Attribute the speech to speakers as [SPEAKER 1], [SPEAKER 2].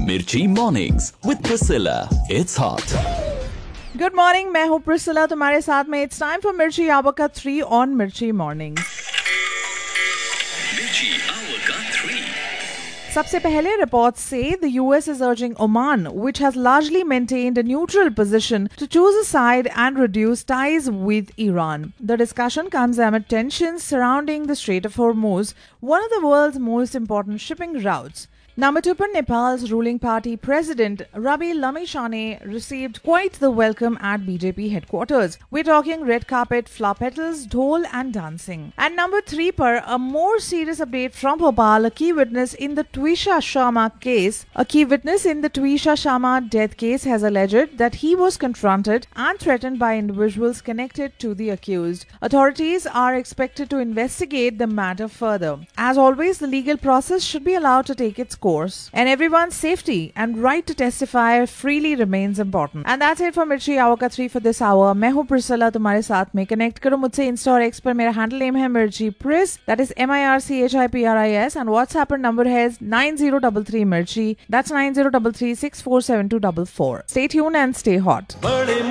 [SPEAKER 1] Mirchi Mornings with Priscilla. It's hot.
[SPEAKER 2] Good morning, मैं हूँ Priscilla तुम्हारे साथ में. इट्स टाइम फॉर मिर्ची आवर का 3 ऑन मिर्ची मॉर्निंग. सबसे पहले रिपोर्ट्स से the US is urging Oman, which has largely maintained a neutral position, to choose a side and reduce ties with Iran. The discussion comes amid tensions surrounding the Strait of Hormuz, one of the world's most important shipping routes. Number 2 पर Nepal's ruling party president Rabi Lamishane received quite the welcome at BJP headquarters. We're talking red carpet, flower petals, dhol and dancing. And number 3 पर a more serious update from Bhopal, a key witness in the Twisha Sharma case. A key witness in the Twisha Sharma death case has alleged that he was confronted and threatened by individuals connected to the accused. Authorities are expected to investigate the matter further. As always, the legal process should be allowed to take its course. And everyone's safety and right to testify freely remains important. And that's it for Mirchi Hour ka 3 for this hour. मैं हूँ Priscilla तुम्हारे साथ में. Connect करो मुझसे Insta और x पर. मेरा हैंडल नेम है मिर्ची प्रिस, that is MIRCHIPRIS, and WhatsApp पर नंबर है 9033 मिर्ची. That's 9033647244. Stay tuned and stay hot.